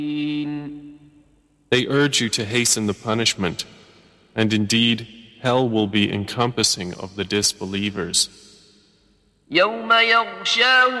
They urge you to hasten the punishment, and indeed, hell will be encompassing of the disbelievers. يوم يغشاهم